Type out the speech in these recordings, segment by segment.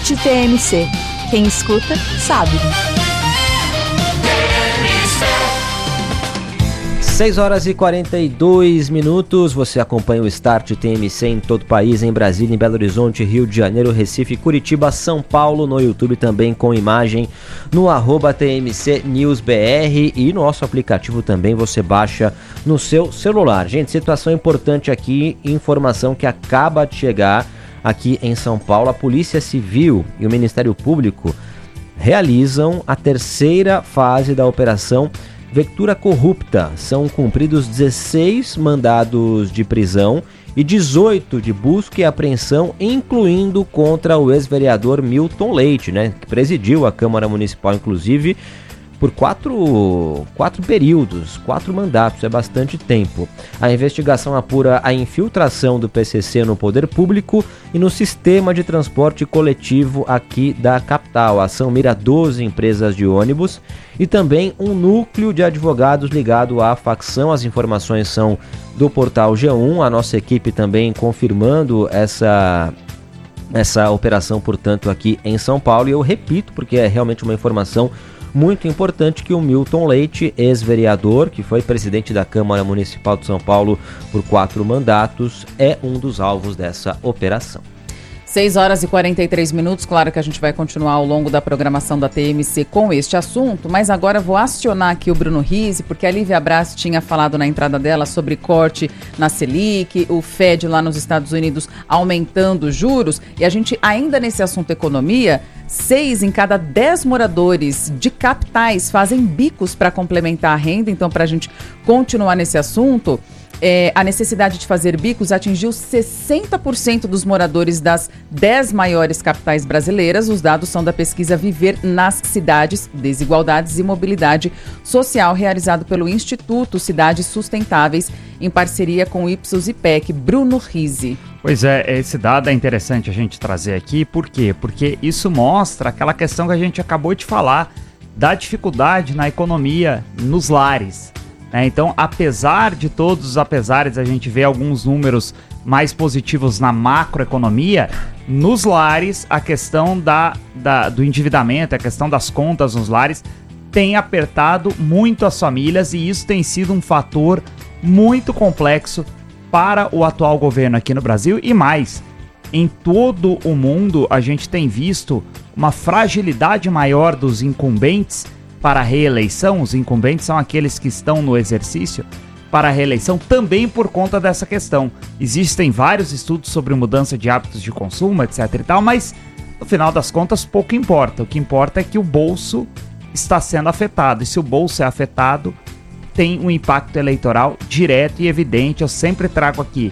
Start TMC. Quem escuta, sabe. 6h42, você acompanha o Start TMC em todo o país, em Brasília, em Belo Horizonte, Rio de Janeiro, Recife, Curitiba, São Paulo, no YouTube também com imagem, no @TMC News BR e nosso aplicativo também você baixa no seu celular. Gente, situação importante aqui, informação que acaba de chegar aqui em São Paulo, a Polícia Civil e o Ministério Público realizam a terceira fase da Operação Vectura Corrupta. São cumpridos 16 mandados de prisão e 18 de busca e apreensão, incluindo contra o ex-vereador Milton Leite, que presidiu a Câmara Municipal, inclusive, por quatro períodos, 4 mandatos, é bastante tempo. A investigação apura a infiltração do PCC no poder público e no sistema de transporte coletivo aqui da capital. A ação mira 12 empresas de ônibus e também um núcleo de advogados ligado à facção. As informações são do portal G1, a nossa equipe também confirmando essa operação, portanto, aqui em São Paulo. E eu repito, porque é realmente uma informação muito importante, que o Milton Leite, ex-vereador, que foi presidente da Câmara Municipal de São Paulo por 4 mandatos, é um dos alvos dessa operação. 6h43, claro que a gente vai continuar ao longo da programação da TMC com este assunto, mas agora eu vou acionar aqui o Bruno Rizzi, porque a Lívia Braz tinha falado na entrada dela sobre corte na Selic, o Fed lá nos Estados Unidos aumentando os juros, e a gente ainda nesse assunto economia, 6 em cada 10 moradores de capitais fazem bicos para complementar a renda. Então, para a gente continuar nesse assunto, a necessidade de fazer bicos atingiu 60% dos moradores das 10 maiores capitais brasileiras. Os dados são da pesquisa Viver nas Cidades, Desigualdades e Mobilidade Social, realizado pelo Instituto Cidades Sustentáveis, em parceria com o Ipsos e PEC. Bruno Rizzi. Pois é, esse dado é interessante a gente trazer aqui. Por quê? Porque isso mostra aquela questão que a gente acabou de falar, da dificuldade na economia nos lares. Então, apesar de todos os apesares, a gente vê alguns números mais positivos na macroeconomia, nos lares, a questão do endividamento, a questão das contas nos lares, tem apertado muito as famílias, e isso tem sido um fator muito complexo para o atual governo aqui no Brasil. E mais, em todo o mundo, a gente tem visto uma fragilidade maior dos incumbentes para a reeleição. Os incumbentes são aqueles que estão no exercício para a reeleição, também por conta dessa questão. Existem vários estudos sobre mudança de hábitos de consumo, etc e tal, mas no final das contas pouco importa. O que importa é que o bolso está sendo afetado, e se o bolso é afetado, tem um impacto eleitoral direto e evidente. Eu sempre trago aqui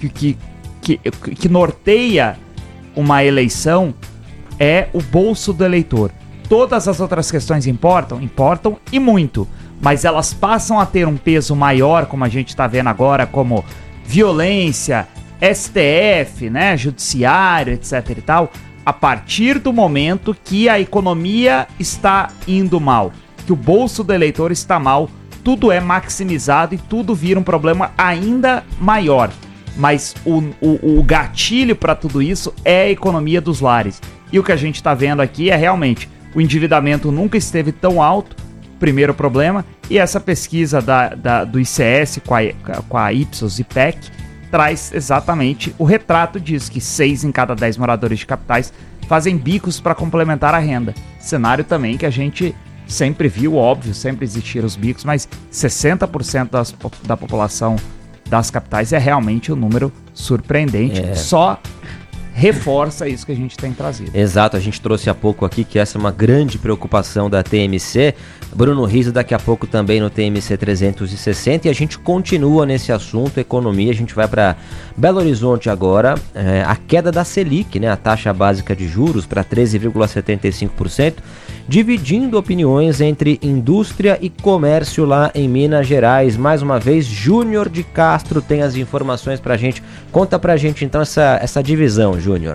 que norteia uma eleição é o bolso do eleitor. Todas as outras questões importam e muito, mas elas passam a ter um peso maior, como a gente está vendo agora, como violência, STF, judiciário, etc e tal, a partir do momento que a economia está indo mal, que o bolso do eleitor está mal, tudo é maximizado e tudo vira um problema ainda maior. Mas o gatilho para tudo isso é a economia dos lares. E o que a gente está vendo aqui é realmente o endividamento nunca esteve tão alto, primeiro problema, e essa pesquisa do ICS com a Ipsos e PEC traz exatamente o retrato disso, que 6 em cada 10 moradores de capitais fazem bicos para complementar a renda. Cenário também que a gente sempre viu, óbvio, sempre existiram os bicos, mas 60% da população das capitais é realmente um número surpreendente. Só reforça isso que a gente tem trazido. Exato, a gente trouxe há pouco aqui que essa é uma grande preocupação da TMC. Bruno Rizzi daqui a pouco também no TMC 360, e a gente continua nesse assunto, economia. A gente vai para Belo Horizonte agora. A queda da Selic, a taxa básica de juros, para 13,75%, dividindo opiniões entre indústria e comércio lá em Minas Gerais. Mais uma vez, Júnior de Castro tem as informações pra gente. Conta pra gente então essa divisão, Júnior.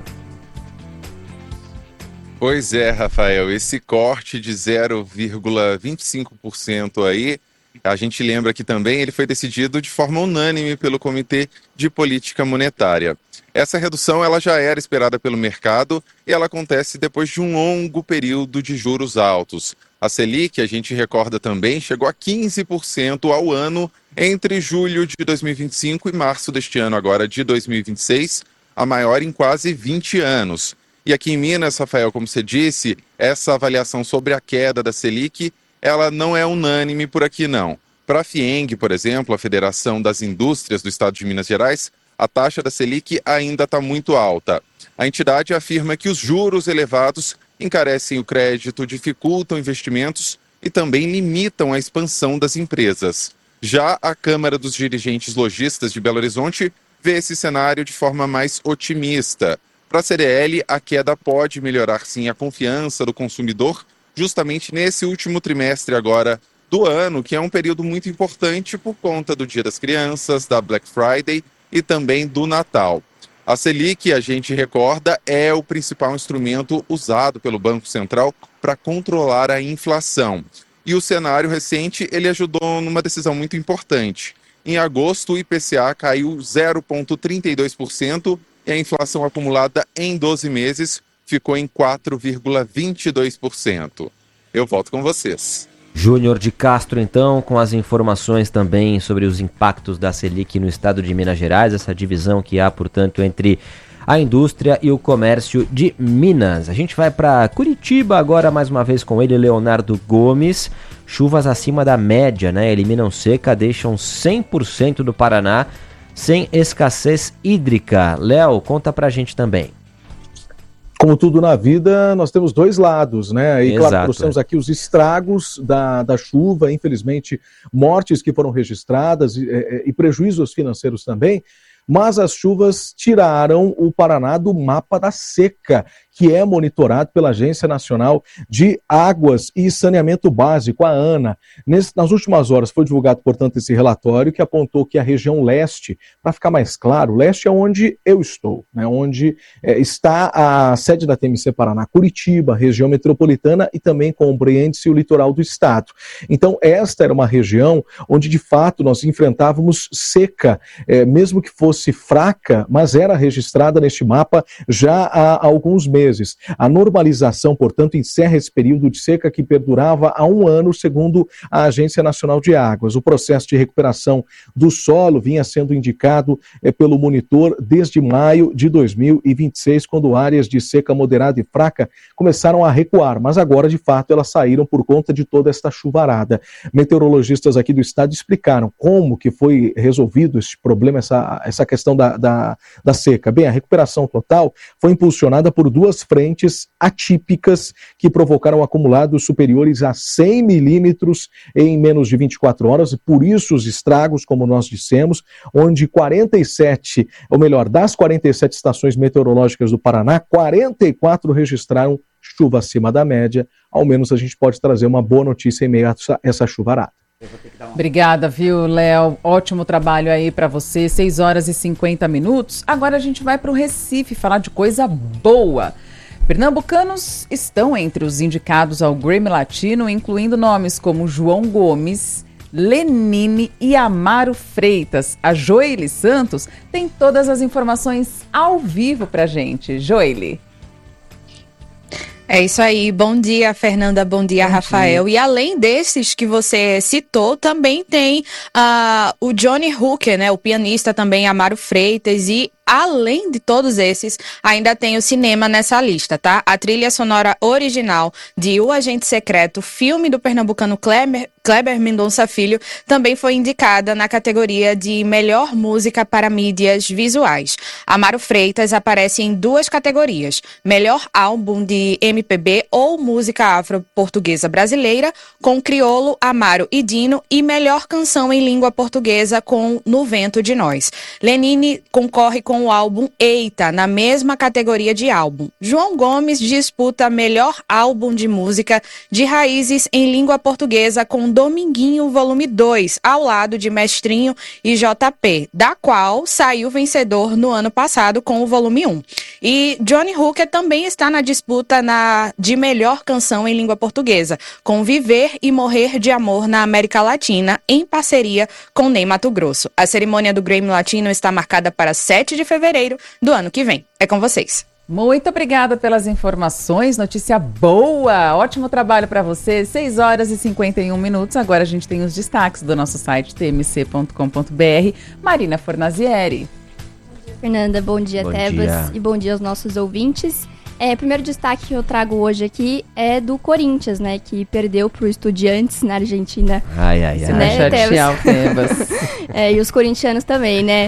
Pois é, Rafael, esse corte de 0,25% aí A gente lembra que também ele foi decidido de forma unânime pelo Comitê de Política Monetária. Essa redução ela já era esperada pelo mercado e ela acontece depois de um longo período de juros altos. A Selic, a gente recorda também, chegou a 15% ao ano entre julho de 2025 e março deste ano, agora de 2026, a maior em quase 20 anos. E aqui em Minas, Rafael, como você disse, essa avaliação sobre a queda da Selic, ela não é unânime por aqui não. Para a FIENG, por exemplo, a Federação das Indústrias do Estado de Minas Gerais, a taxa da Selic ainda está muito alta. A entidade afirma que os juros elevados encarecem o crédito, dificultam investimentos e também limitam a expansão das empresas. Já a Câmara dos Dirigentes Lojistas de Belo Horizonte vê esse cenário de forma mais otimista. Para a CDL, a queda pode melhorar sim a confiança do consumidor, justamente nesse último trimestre agora do ano, que é um período muito importante por conta do Dia das Crianças, da Black Friday e também do Natal. A Selic, a gente recorda, é o principal instrumento usado pelo Banco Central para controlar a inflação. E o cenário recente, ele ajudou numa decisão muito importante. Em agosto, o IPCA caiu 0,32% e a inflação acumulada em 12 meses ficou em 4,22%. Eu volto com vocês. Júnior de Castro, então, com as informações também sobre os impactos da Selic no estado de Minas Gerais, essa divisão que há, portanto, entre a indústria e o comércio de Minas. A gente vai para Curitiba agora, mais uma vez com ele, Leonardo Gomes. Chuvas acima da média, né? Eliminam seca, deixam 100% do Paraná sem escassez hídrica. Léo, conta pra gente também. Como tudo na vida, nós temos dois lados, né? E claro, trouxemos aqui os estragos da chuva, infelizmente, mortes que foram registradas e prejuízos financeiros também, mas as chuvas tiraram o Paraná do mapa da seca, que é monitorado pela Agência Nacional de Águas e Saneamento Básico, a ANA. Nas últimas horas foi divulgado, portanto, esse relatório que apontou que a região leste, para ficar mais claro, o leste é onde eu estou, né, onde está a sede da TMC Paraná, Curitiba, região metropolitana e também compreende-se o litoral do estado. Então, esta era uma região onde, de fato, nós enfrentávamos seca, mesmo que fosse fraca, mas era registrada neste mapa já há alguns meses. A normalização, portanto, encerra esse período de seca que perdurava há um ano, segundo a Agência Nacional de Águas. O processo de recuperação do solo vinha sendo indicado pelo monitor desde maio de 2026, quando áreas de seca moderada e fraca começaram a recuar, mas agora, de fato, elas saíram por conta de toda esta chuvarada. Meteorologistas aqui do estado explicaram como que foi resolvido esse problema, essa questão da seca. Bem, a recuperação total foi impulsionada por duas frentes atípicas que provocaram acumulados superiores a 100 milímetros em menos de 24 horas, e por isso os estragos, como nós dissemos, onde das 47 estações meteorológicas do Paraná, 44 registraram chuva acima da média. Ao menos a gente pode trazer uma boa notícia em meio a essa chuvarada. Obrigada, viu, Léo? Ótimo trabalho aí para você. 6 horas e 50 minutos. Agora a gente vai para o Recife falar de coisa boa. Pernambucanos estão entre os indicados ao Grammy Latino, incluindo nomes como João Gomes, Lenine e Amaro Freitas. A Joely Santos tem todas as informações ao vivo pra gente. Joely. É isso aí, bom dia Fernanda, bom dia Rafael. E além desses que você citou, também tem o Johnny Hooker, né, o pianista também, Amaro Freitas, e além de todos esses, ainda tem o cinema nessa lista, tá? A trilha sonora original de O Agente Secreto, filme do pernambucano Kleber Mendonça Filho, também foi indicada na categoria de Melhor Música para Mídias Visuais. Amaro Freitas aparece em 2 categorias: Melhor Álbum de MPB ou Música Afro-Portuguesa Brasileira, com Criolo, Amaro e Dino, e Melhor Canção em Língua Portuguesa com No Vento de Nós. Lenine concorre com o álbum Eita, na mesma categoria de álbum. João Gomes disputa Melhor Álbum de Música de Raízes em Língua Portuguesa com Dominguinho, volume 2, ao lado de Mestrinho e JP, da qual saiu vencedor no ano passado com o volume 1. E Johnny Hooker também está na disputa de melhor canção em língua portuguesa, com Viver e Morrer de Amor na América Latina, em parceria com Ney Matogrosso. A cerimônia do Grammy Latino está marcada para 7 de fevereiro do ano que vem. É com vocês. Muito obrigada pelas informações, notícia boa, ótimo trabalho para você, 6 horas e 51 minutos, agora a gente tem os destaques do nosso site tmc.com.br, Marina Fornazieri. Bom dia, Fernanda, bom dia, Tebas, e bom dia aos nossos ouvintes. Primeiro destaque que eu trago hoje aqui é do Corinthians, né, que perdeu para o Estudiantes na Argentina. Né, Tebas? E os corintianos também, né.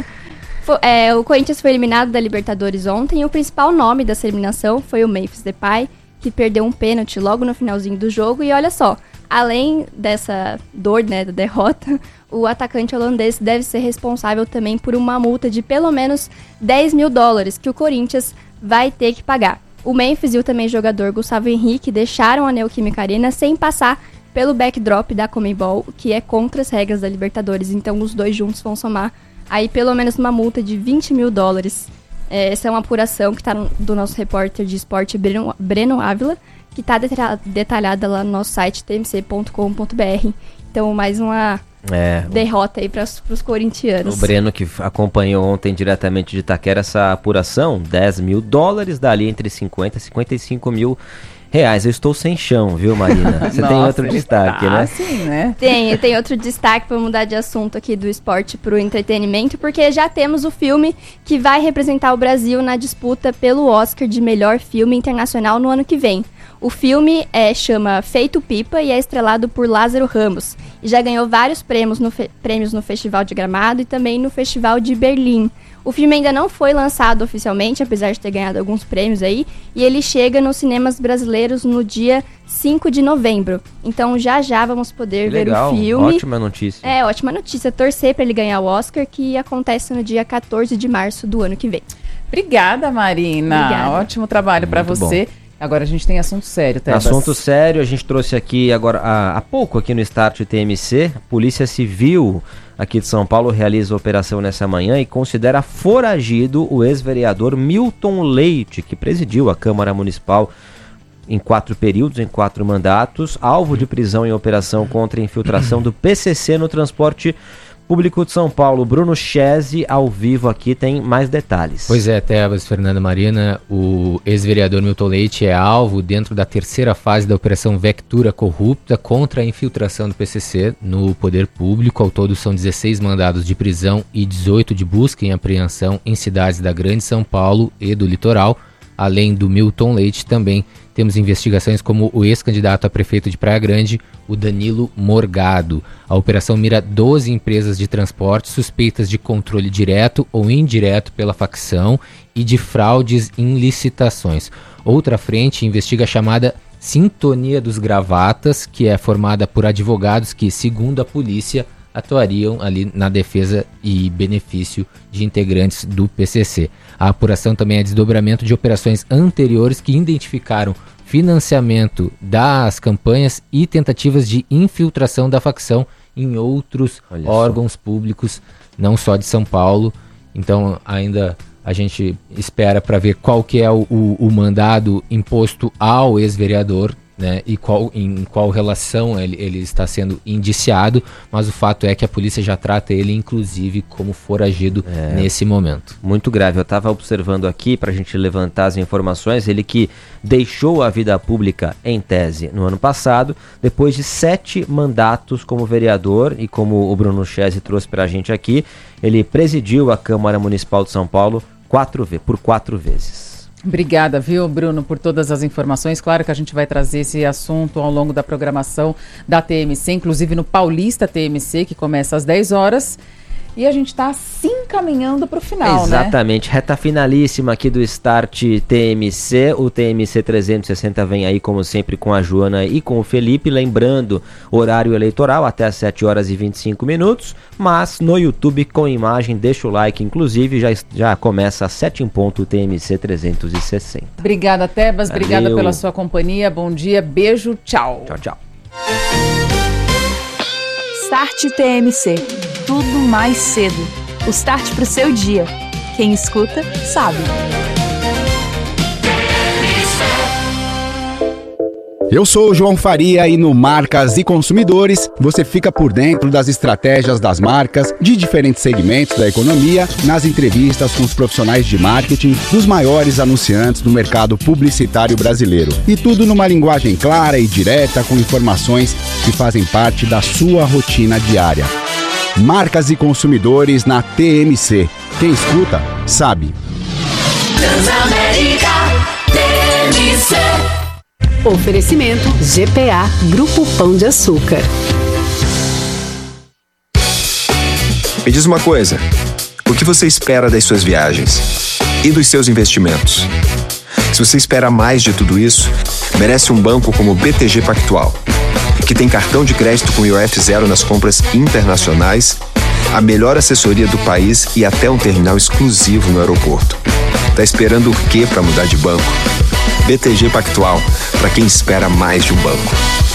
O Corinthians foi eliminado da Libertadores ontem e o principal nome dessa eliminação foi o Memphis Depay, que perdeu um pênalti logo no finalzinho do jogo. E olha só, além dessa dor, né, da derrota, o atacante holandês deve ser responsável também por uma multa de pelo menos $10 mil que o Corinthians vai ter que pagar. O Memphis e o também jogador Gustavo Henrique deixaram a Neoquímica Arena sem passar pelo backdrop da Conmebol, que é contra as regras da Libertadores. Então os dois juntos vão somar aí pelo menos uma multa de $20 mil. Essa é uma apuração que está do nosso repórter de esporte, Breno Ávila, que está detalhada lá no nosso site tmc.com.br. Então, mais uma derrota aí para os corintianos. O Breno, que acompanhou ontem diretamente de Itaquera essa apuração, $10 mil, dali entre 50 e 55 mil reais. Eu estou sem chão, viu, Marina? Você tem outro destaque, né? Sim, né? Tem outro destaque para mudar de assunto aqui do esporte para o entretenimento, porque já temos o filme que vai representar o Brasil na disputa pelo Oscar de melhor filme internacional no ano que vem. O filme chama Feito Pipa e é estrelado por Lázaro Ramos. E já ganhou vários prêmios no Festival de Gramado e também no Festival de Berlim. O filme ainda não foi lançado oficialmente, apesar de ter ganhado alguns prêmios aí, e ele chega nos cinemas brasileiros no dia 5 de novembro. Então já vamos poder ver o filme. Ótima notícia. Ótima notícia. Torcer para ele ganhar o Oscar, que acontece no dia 14 de março do ano que vem. Obrigada, Marina. Obrigada. Ótimo trabalho para você. Bom. Agora a gente tem assunto sério, Tebas. Assunto sério, a gente trouxe aqui agora há pouco aqui no Start TMC, a Polícia Civil aqui de São Paulo realiza a operação nessa manhã e considera foragido o ex-vereador Milton Leite, que presidiu a Câmara Municipal em 4 períodos, em 4 mandatos, alvo de prisão em operação contra a infiltração do PCC no transporte público de São Paulo. Bruno Chese, ao vivo aqui, tem mais detalhes. Pois é, Tebas, Fernanda Marina, o ex-vereador Milton Leite é alvo dentro da 3ª fase da Operação Vectura Corrupta contra a infiltração do PCC no poder público. Ao todo são 16 mandados de prisão e 18 de busca e apreensão em cidades da Grande São Paulo e do litoral. Além do Milton Leite, também temos investigações como o ex-candidato a prefeito de Praia Grande, o Danilo Morgado. A operação mira 12 empresas de transporte suspeitas de controle direto ou indireto pela facção e de fraudes em licitações. Outra frente investiga a chamada Sintonia dos Gravatas, que é formada por advogados que, segundo a polícia, atuariam ali na defesa e benefício de integrantes do PCC. A apuração também é desdobramento de operações anteriores que identificaram financiamento das campanhas e tentativas de infiltração da facção em outros órgãos públicos, não só de São Paulo. Então ainda a gente espera para ver qual que é o mandado imposto ao ex-vereador, né, e em qual relação ele está sendo indiciado, mas o fato é que a polícia já trata ele inclusive como foragido nesse momento. Muito grave. Eu estava observando aqui para a gente levantar as informações, ele que deixou a vida pública em tese no ano passado, depois de 7 mandatos como vereador, e como o Bruno Chese trouxe para a gente aqui, ele presidiu a Câmara Municipal de São Paulo por 4 vezes. Obrigada, viu, Bruno, por todas as informações. Claro que a gente vai trazer esse assunto ao longo da programação da TMC, inclusive no Paulista TMC, que começa às 10 horas. E a gente está assim caminhando para o final, Exatamente, né? Reta finalíssima aqui do Start TMC. O TMC 360 vem aí, como sempre, com a Joana e com o Felipe. Lembrando, horário eleitoral até às 7 horas e 25 minutos. Mas no YouTube com imagem, deixa o like. Inclusive, já começa às 7 em ponto o TMC 360. Obrigada, Tebas. Obrigada pela sua companhia. Bom dia, beijo, tchau. Tchau, tchau. Start TMC. Tudo mais cedo. O start pro seu dia. Quem escuta, sabe. Eu sou o João Faria e no Marcas e Consumidores você fica por dentro das estratégias das marcas de diferentes segmentos da economia, nas entrevistas com os profissionais de marketing dos maiores anunciantes do mercado publicitário brasileiro. E tudo numa linguagem clara e direta com informações que fazem parte da sua rotina diária. Marcas e Consumidores na TMC. Quem escuta, sabe. Transamérica TMC. Oferecimento GPA Grupo Pão de Açúcar. Me diz uma coisa, o que você espera das suas viagens e dos seus investimentos? Se você espera mais de tudo isso, merece um banco como o BTG Pactual, que tem cartão de crédito com IOF zero nas compras internacionais, a melhor assessoria do país e até um terminal exclusivo no aeroporto. Tá esperando o quê para mudar de banco? BTG Pactual, para quem espera mais de um banco.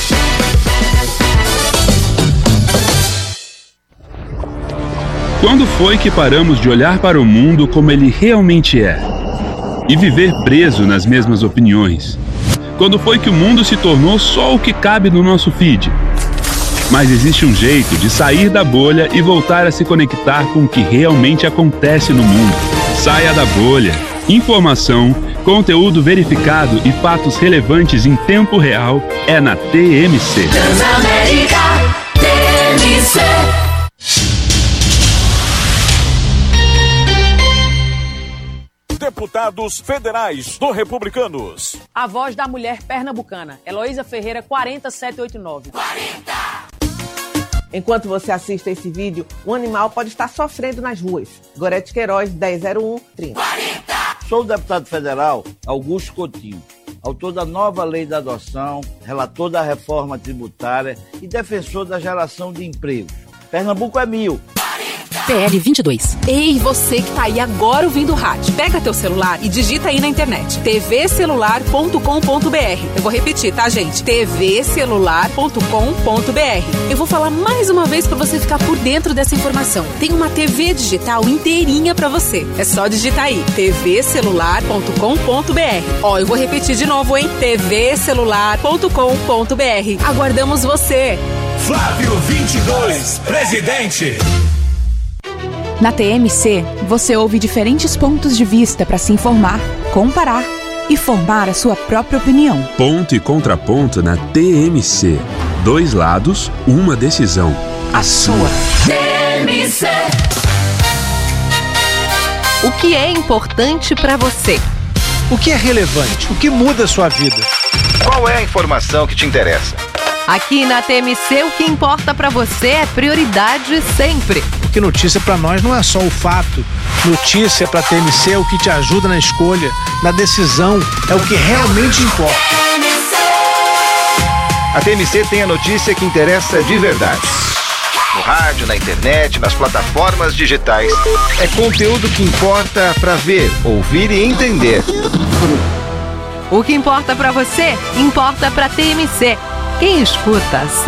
Quando foi que paramos de olhar para o mundo como ele realmente é? E viver preso nas mesmas opiniões? Quando foi que o mundo se tornou só o que cabe no nosso feed? Mas existe um jeito de sair da bolha e voltar a se conectar com o que realmente acontece no mundo. Saia da bolha. Informação, conteúdo verificado e fatos relevantes em tempo real é na TMC. Transamérica TMC. Deputados federais do Republicanos. A voz da mulher pernambucana, Heloísa Ferreira, 40789. 40! Enquanto você assiste a esse vídeo, um animal pode estar sofrendo nas ruas. Gorete Queiroz, 100130. 40! Sou o deputado federal Augusto Coutinho, autor da nova lei da adoção, relator da reforma tributária e defensor da geração de empregos. Pernambuco é 1000. PL 22. Ei, você que tá aí agora ouvindo o rádio, pega teu celular e digita aí na internet tvcelular.com.br. Eu vou repetir, tá, gente? tvcelular.com.br. Eu vou falar mais uma vez pra você ficar por dentro dessa informação. Tem uma TV digital inteirinha pra você. É só digitar aí tvcelular.com.br. Ó, eu vou repetir de novo, hein? tvcelular.com.br. Aguardamos você. Flávio 22, presidente. Na TMC, você ouve diferentes pontos de vista para se informar, comparar e formar a sua própria opinião. Ponto e contraponto na TMC. 2 lados, uma decisão. A sua. TMC. O que é importante para você? O que é relevante? O que muda a sua vida? Qual é a informação que te interessa? Aqui na TMC, o que importa para você é prioridade sempre. Porque notícia para nós não é só o fato. Notícia para TMC é o que te ajuda na escolha, na decisão, é o que realmente importa. A TMC tem a notícia que interessa de verdade. No rádio, na internet, nas plataformas digitais. É conteúdo que importa para ver, ouvir e entender. O que importa para você, importa para TMC. Quem escuta, sabe.